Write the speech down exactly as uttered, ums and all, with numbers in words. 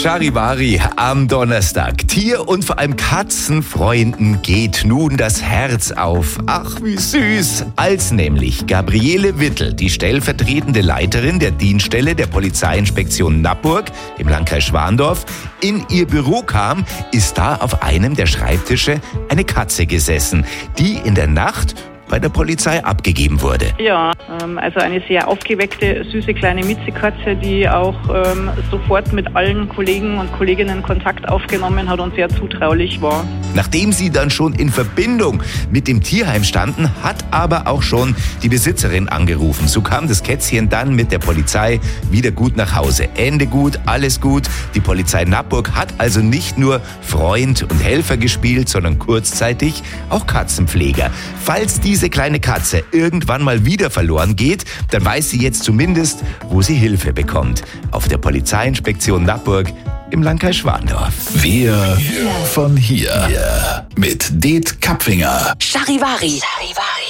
Charivari am Donnerstag. Tier- und vor allem Katzenfreunden geht nun das Herz auf. Ach, wie süß. Als nämlich Gabriele Wittel, die stellvertretende Leiterin der Dienststelle der Polizeiinspektion Nappburg im Landkreis Schwandorf, in ihr Büro kam, ist da auf einem der Schreibtische eine Katze gesessen, die in der Nacht bei der Polizei abgegeben wurde. Ja, ähm, also eine sehr aufgeweckte, süße kleine Miezekatze, die auch ähm, sofort mit allen Kollegen und Kolleginnen Kontakt aufgenommen hat und sehr zutraulich war. Nachdem sie dann schon in Verbindung mit dem Tierheim standen, hat aber auch schon die Besitzerin angerufen. So kam das Kätzchen dann mit der Polizei wieder gut nach Hause. Ende gut, alles gut. Die Polizei Nappburg hat also nicht nur Freund und Helfer gespielt, sondern kurzzeitig auch Katzenpfleger. Falls diese kleine Katze irgendwann mal wieder verloren geht, dann weiß sie jetzt zumindest, wo sie Hilfe bekommt. Auf der Polizeiinspektion Nappburg im Landkreis Schwandorf. Wir von hier. Mit Det Kapfinger. Charivari. Charivari.